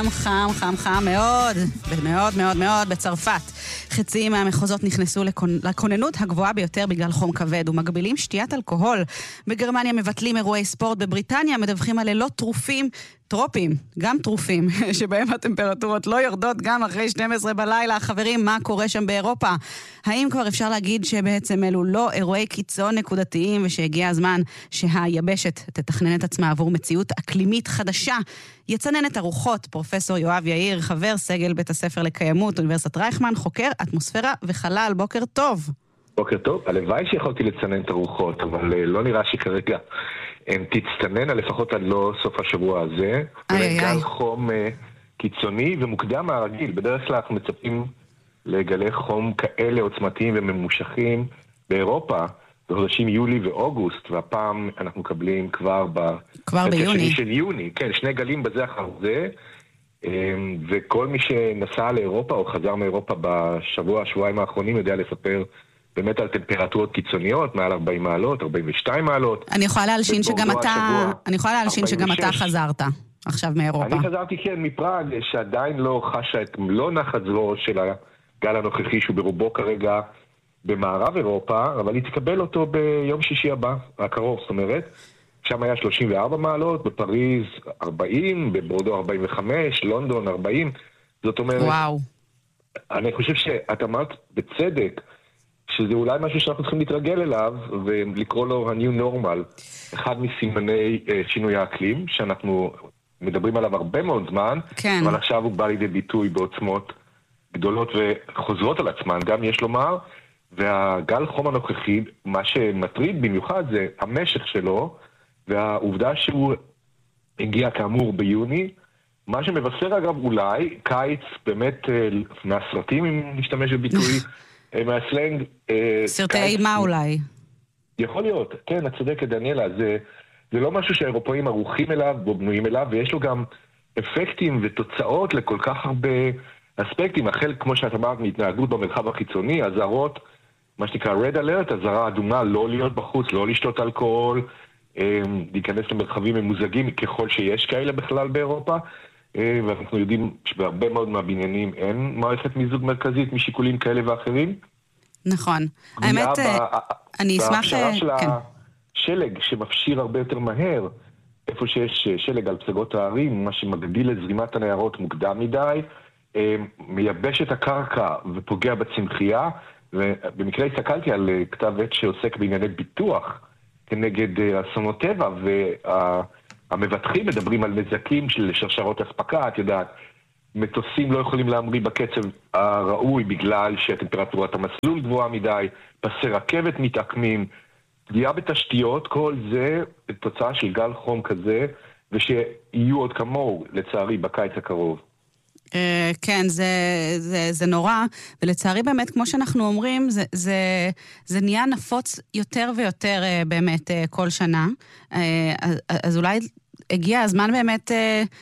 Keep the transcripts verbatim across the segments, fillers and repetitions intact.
חם, חם, חם מאוד, מאוד מאוד מאוד בצרפת. חציים מהמחוזות נכנסו לכוננות הגבוהה ביותר בגלל חום כבד ומגבילים שתיית אלכוהול. בגרמניה מבטלים אירועי ספורט, בבריטניה מדווחים על לילות טרופים, טרופים, גם טרופים, שבהם הטמפרטורות לא יורדות גם אחרי שתים עשרה בלילה. חברים, מה קורה שם באירופה? האם כבר אפשר להגיד שבעצם אלו לא אירועי קיצון נקודתיים, ושהגיע הזמן שהיבשת תתכנן את עצמה עבור מציאות אקלימית חדשה? יצנן את הרוחות פרופסור יואב יאיר, חבר סגל בית הספר לקיימות, אוניברסיטת רייכמן, חוקר אטמוספירה וחלל. בוקר טוב. בוקר טוב. הלוואי שיכולתי לצנן את הרוחות, אבל לא נראה שכרגע הן תצטנן, לפחות עד לא סוף השבוע הזה. גל חום קיצוני ומוקדם מהרגיל. בדרך כלל אנחנו מצפים לגלי חום כאלה עוצמתיים וממושכים באירופה, בחודשים יולי ואוגוסט, והפעם אנחנו מקבלים כבר כבר ביוני. של יוני. כן, שני גלים בזה אחר זה, וכל מי שנסע לאירופה או חזר מאירופה בשבוע, שבועיים האחרונים, יודע לספר באמת על טמפרטורות קיצוניות, מעל ארבעים מעלות, ארבעים ושתיים מעלות. אני יכולה להלשין שגם אתה, אני יכולה להלשין שגם אתה חזרת עכשיו מאירופה. אני חזרתי כן מפראג, שעדיין לא חשה את מלוא נחת זרועו של הגל הנוכחי, שהוא ברובו כרגע במערב אירופה, אבל היא תקבל אותו ביום שישי הבא, הקרוב, זאת אומרת. שם היה שלושים וארבע מעלות, בפריז ארבעים, בבורדו ארבעים וחמש, לונדון ארבעים. זאת אומרת, וואו. אני חושב שאת אמרת בצדק, שזה אולי משהו שאנחנו צריכים להתרגל אליו, ולקרוא לו ה-new normal, אחד מסימני שינוי האקלים, שאנחנו מדברים עליו הרבה מאוד זמן, כן. אבל עכשיו הוא בא לידי ביטוי בעוצמות גדולות וחוזרות על עצמן, גם יש לומר, והגל חום הנוכחי, מה שמטריד במיוחד זה המשך שלו, והעובדה שהוא הגיע כאמור ביוני, מה שמבשר אגב אולי, קיץ באמת מהסרטים, אם נשתמש בביטוי, מהסלנג... סרטי אימה אולי. יכול להיות, כן, את צודקת דניאלה, זה, זה לא משהו שהאירופאים ערוכים אליו, או בנויים אליו, ויש לו גם אפקטים ותוצאות לכל כך הרבה אספקטים, החל כמו שאת אמרת מהתנהגות במרחב החיצוני, הזהרות, מה שנקרא red alert, הזהרה אדומה, לא להיות בחוץ, לא לשתות אלכוהול, להיכנס למרחבים ממוזגים ככל שיש כאלה בכלל באירופה, ואנחנו יודעים שבהרבה מאוד מהבניינים אין מערכת מיזוג מרכזית משיקולים כאלה ואחרים. נכון. האמת, אני אשמח... בהכשרה של השלג שמפשיר הרבה יותר מהר, איפה שיש שלג על פסגות הערים, מה שמגדיל את זרימת הנהרות מוקדם מדי, מייבש את הקרקע ופוגע בצמחייה, ובמקרה הסתכלתי על כתב עת שעוסק בענייני ביטוח כנגד אסונות טבע, והמבטחים מדברים על נזקים של שרשרות אספקה, את יודעת, מטוסים לא יכולים להמריא בקצב הראוי בגלל שטמפרטורת המסלול גבוהה מדי, פסי רכבת מתעקמים, פגיעה בתשתיות, כל זה תוצאה של גל חום כזה, ושיהיו עוד כמוהו, לצערי, בקיץ הקרוב. כן, זה, זה, זה נורא, ולצערי באמת, כמו שאנחנו אומרים, זה, זה, זה נהיה נפוץ יותר ויותר באמת כל שנה, אז אולי הגיע הזמן באמת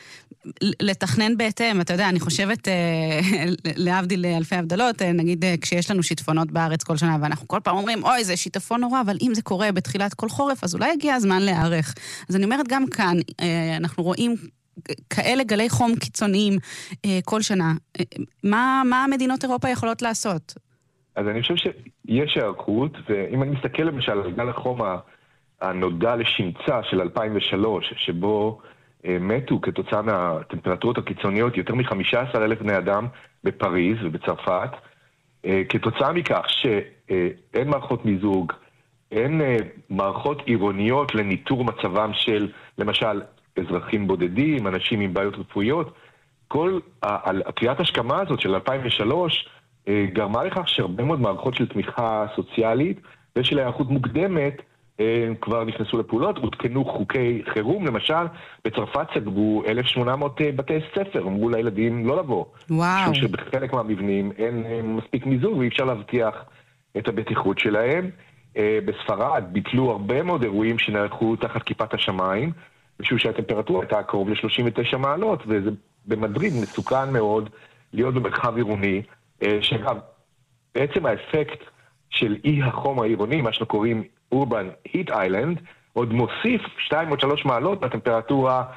לתכנן בהתאם. אתה יודע, אני חושבת להבדיל אלפי הבדלות, נגיד כשיש לנו שיטפונות בארץ כל שנה, ואנחנו כל פעם אומרים, אוי, זה שיטפון נורא, אבל אם זה קורה בתחילת כל חורף, אז אולי הגיע הזמן להיערך. אז אני אומרת גם כאן, אנחנו רואים כאלה גלי חום קיצוניים אה, כל שנה. אה, מה, מה המדינות אירופה יכולות לעשות? אז אני חושב שיש הערכות, ואם אני מסתכל למשל על גל החום הנודע לשמצה של אלפיים ושלוש, שבו אה, מתו כתוצאה מהטמפרטורות הקיצוניות יותר מ-חמישה עשר אלף בני אדם בפריז ובצרפת, אה, כתוצאה מכך שאין מערכות מיזוג, אין אה, מערכות עירוניות לניטור מצבם של, למשל, אזרחים בודדים, אנשים עם בעיות רפואיות, כל הקריאת השכמה הזאת של אלפיים ושלוש גרמה לכך שהרבה מאוד מערכות של תמיכה סוציאלית ושל היערכות מוקדמת כבר נכנסו לפעולות, הותקנו חוקי חירום, למשל בצרפת סגרו אלף ושמונה מאות בתי ספר, אמרו לילדים לא לבוא. וואו. משום שבחלק מהמבנים אין מספיק מיזוג ואי אפשר להבטיח את הבטיחות שלהם. בספרד ביטלו הרבה מאוד אירועים שנערכו תחת כיפת השמיים, משום שהטמפרטורה הייתה קרוב ל-שלושים ותשע מעלות, וזה במדריד מסוכן מאוד להיות במרחב עירוני, שאגב, בעצם האפקט של אי החום העירוני, מה שאנחנו קוראים Urban Heat Island, עוד מוסיף שתיים או שלוש מעלות בטמפרטורה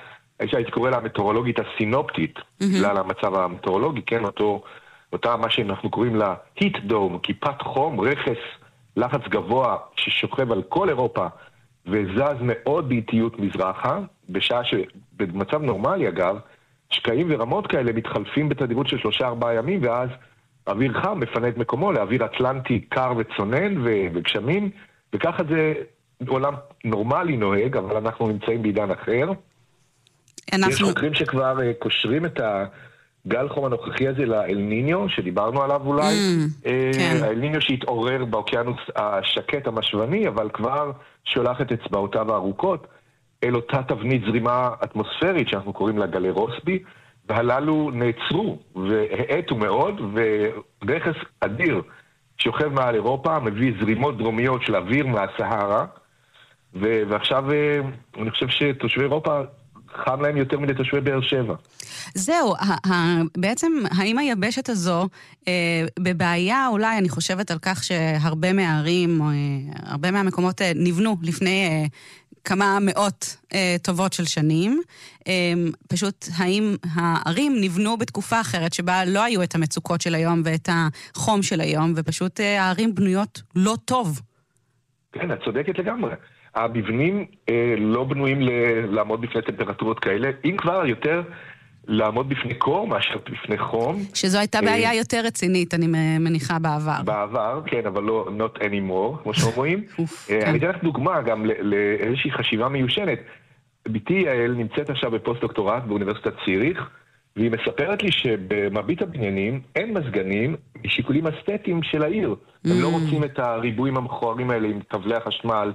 הייתי קורא לה המטאורולוגית הסינופטית, בגלל המצב המטאורולוגי, כן, אותו, אותה מה שאנחנו קוראים לה heat dome, כיפת חום, רכס, לחץ גבוה ששוכב על כל אירופה, וזז מאוד באיטיות מזרחה, בשעה שבמצב נורמלי אגב, שקעים ורמות כאלה מתחלפים בתדירות של שלושה ארבעה ימים, ואז אוויר חם מפנה את מקומו לאוויר אטלנטי קר וצונן וגשמים, וככה זה עולם נורמלי נוהג, אבל אנחנו נמצאים בעידן אחר. אנחנו... יש חוקרים שכבר uh, קושרים את הגל חום הנוכחי הזה לאל ניניו, שדיברנו עליו אולי. Mm, uh, כן. האל ניניו שהתעורר באוקיינוס השקט המשוני, אבל כבר שולח את אצבעותיו הארוכות אל אותה תבנית זרימה אטמוספרית שאנחנו קוראים לה גלי רוסבי, והללו נעצרו והאטו מאוד, ורכס אדיר שוכב מעל אירופה מביא זרימות דרומיות של אוויר מהסהרה, ו- ועכשיו אני חושב שתושבי אירופה חם להם יותר מדי תושבי באר שבע. זהו, ה- ה- בעצם האם היבשת הזו אה, בבעיה, אולי אני חושבת על כך שהרבה מהערים, או, אה, הרבה מהמקומות אה, נבנו לפני אה, כמה מאות אה, טובות של שנים. אה, פשוט האם הערים נבנו בתקופה אחרת שבה לא היו את המצוקות של היום ואת החום של היום, ופשוט אה, הערים בנויות לא טוב. כן, את צודקת לגמרי. המבנים אה, לא בנויים ל- לעמוד בפני טמפרטורות כאלה, אם כבר יותר לעמוד בפני קור מאשר בפני חום. שזו הייתה בעיה אה, יותר רצינית, אני מניחה בעבר. בעבר, כן, אבל לא not anymore, כמו שאומרים. אה, אני אתן לך דוגמה גם לאיזושהי חשיבה מיושנת. ביתי יעל נמצאת עכשיו בפוסט-דוקטורט באוניברסיטת ציריך, והיא מספרת לי שבמרבית הבניינים אין מזגנים משיקולים אסתטיים של העיר. Mm. הם לא רוצים את הריבועים המכוערים האלה עם טבלי החשמל,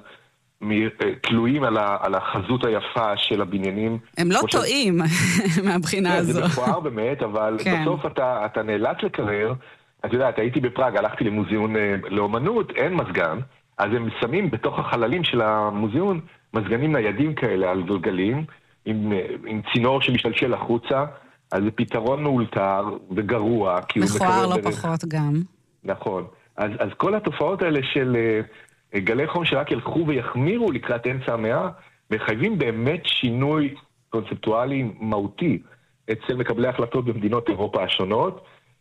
תלויים על, ה, על החזות היפה של הבניינים. הם לא טועים ש... מהבחינה כן, הזו. זה מכוער באמת, אבל כן. בסוף אתה, אתה נאלץ לקרר. את יודעת, הייתי בפראג, הלכתי למוזיאון לאומנות, אין מזגן, אז הם שמים בתוך החללים של המוזיאון מזגנים ניידים כאלה על גלגלים, עם, עם צינור שמשתלשל החוצה, אז זה פתרון מאולתר וגרוע. מכוער לא דרך... פחות גם. נכון. אז, אז כל התופעות האלה של... גלי חום שרק ילכו ויחמירו לקראת אמצע המאה, מחייבים באמת שינוי קונספטואלי מהותי אצל מקבלי החלטות במדינות אירופה השונות,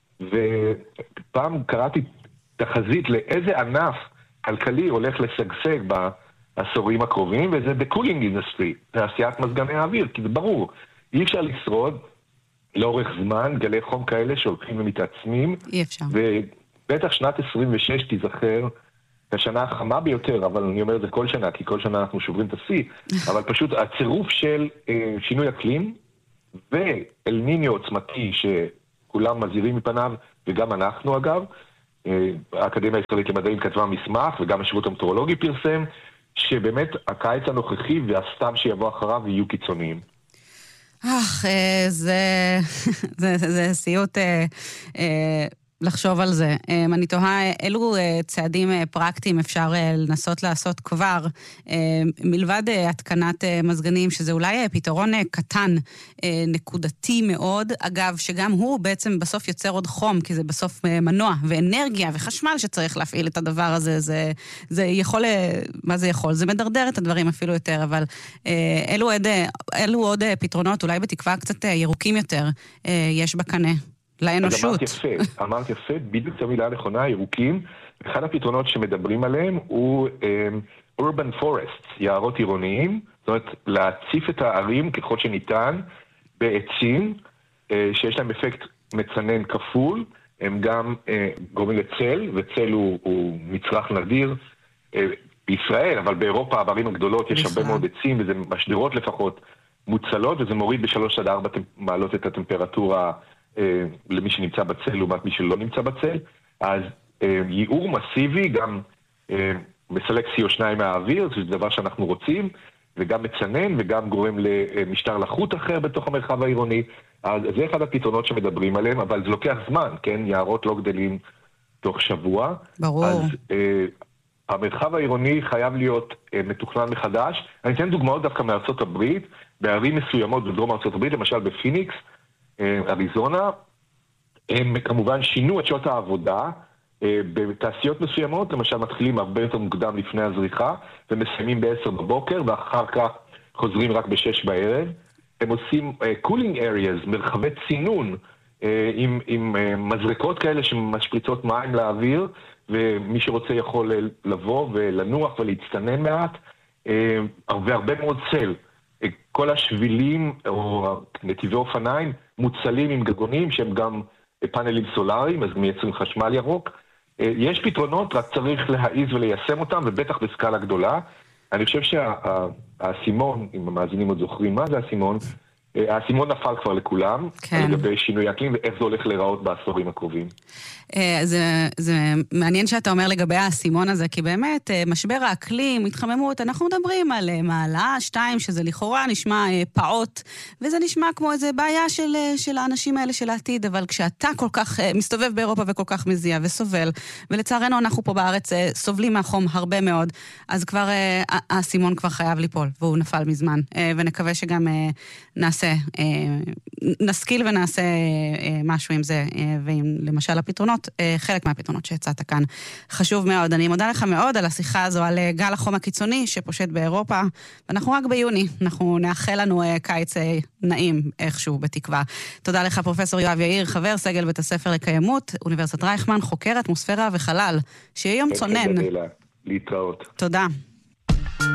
ופעם קראתי תחזית לאיזה ענף כלכלי הולך לשגשג בעשורים הקרובים, וזה בקולינג אינדסטרי, תעשיית מזגני האוויר, כי זה ברור, אי אפשר לשרוד לאורך זמן גלי חום כאלה שהולכים ומתעצמים, אי אפשר. ובטח שנת עשרים ושש תיזכר השנה החמה ביותר, אבל אני אומר את זה כל שנה, כי כל שנה אנחנו שוברים את השיא, אבל פשוט הצירוף של אה, שינוי אקלים ואל ניניו עוצמתי שכולם מזהירים מפניו, וגם אנחנו אגב, אה, האקדמיה הישראלית למדעים כתבה מסמך, וגם השירות המטאורולוגי פרסם, שבאמת הקיץ הנוכחי והסתיו שיבוא אחריו יהיו קיצוניים. אך, זה, זה, זה, זה סיוט... אה, אה... לחשוב על זה. אני תוהה אילו צעדים פרקטיים אפשר לנסות לעשות כבר, מלבד התקנת מזגנים, שזה אולי פתרון קטן, נקודתי מאוד, אגב, שגם הוא בעצם בסוף יוצר עוד חום, כי זה בסוף מנוע ואנרגיה וחשמל שצריך להפעיל את הדבר הזה, זה, זה יכול, מה זה יכול? זה מדרדר את הדברים אפילו יותר, אבל אלו עוד, אלו עוד פתרונות, אולי בתקווה קצת ירוקים יותר, יש בקנה. לאנושות. אז אמרת יפה, אמרת יפה, בדיוק המילה הנכונה, ירוקים. אחד הפתרונות שמדברים עליהם הוא um, urban forests, יערות עירוניים, זאת אומרת, להציף את הערים ככל שניתן בעצים, uh, שיש להם אפקט מצנן כפול, הם גם uh, גורמים לצל, וצל הוא, הוא מצרך נדיר uh, בישראל, אבל באירופה, בערים הגדולות, יש הרבה מאוד עצים, וזה משדרות לפחות מוצלות, וזה מוריד בשלוש עד ארבע מעלות את הטמפרטורה למי שנמצא בצל לעומת מי שלא נמצא בצל, אז ייעור מסיבי גם מסלק סי או שתיים מהאוויר, זה דבר שאנחנו רוצים, וגם מצנן וגם גורם למשטר לחות אחר בתוך המרחב העירוני, אז זה אחד הפתרונות שמדברים עליהם, אבל זה לוקח זמן, כן? יערות לא גדלים תוך שבוע. ברור. אז המרחב העירוני חייב להיות מתוכנן מחדש. אני אתן דוגמאות דווקא מארצות הברית, בערים מסוימות בדרום ארצות הברית, למשל בפיניקס, אריזונה, הם כמובן שינו את שעות העבודה, בתעשיות מסוימות, למשל מתחילים הרבה יותר מוקדם לפני הזריחה, ומסיימים בעשר בבוקר, ואחר כך חוזרים רק בשש בערב. הם עושים uh, cooling areas, מרחבי צינון, uh, עם, עם uh, מזרקות כאלה שמשפריצות מים לאוויר, ומי שרוצה יכול לבוא ולנוח ולהצטנן מעט, uh, והרבה מאוד צל. Uh, כל השבילים או נתיבי אופניים מוצלים עם גגונים שהם גם פאנלים סולאריים, אז מייצרים חשמל ירוק. Uh, יש פתרונות, רק צריך להעיז וליישם אותם, ובטח בסקאלה גדולה. אני חושב שהאסימון, אם המאזינים עוד זוכרים מה זה האסימון, האסימון נפל כבר לכולם, כן. לגבי שינוי אקלים ואיך זה הולך להיראות בעשורים הקרובים. זה, זה מעניין שאתה אומר לגבי האסימון הזה, כי באמת משבר האקלים, התחממות, אנחנו מדברים על מעלה, שתיים, שזה לכאורה נשמע פעוט, וזה נשמע כמו איזו בעיה של, של האנשים האלה של העתיד, אבל כשאתה כל כך מסתובב באירופה וכל כך מזיע וסובל, ולצערנו אנחנו פה בארץ סובלים מהחום הרבה מאוד, אז כבר האסימון כבר חייב ליפול, והוא נפל מזמן, ונקווה שגם נעשה, נשכיל ונעשה משהו עם זה, ועם למשל הפתרונות, חלק מהפתרונות שהצעת כאן. חשוב מאוד. אני מודה לך מאוד על השיחה הזו, על גל החום הקיצוני שפושט באירופה, ואנחנו רק ביוני. אנחנו נאחל לנו קיץ נעים איכשהו בתקווה. תודה לך פרופסור יואב יאיר, חבר סגל בית הספר לקיימות, אוניברסיטת רייכמן, חוקר אטמוספירה וחלל. שיהיה יום צונן. להתראות. תודה.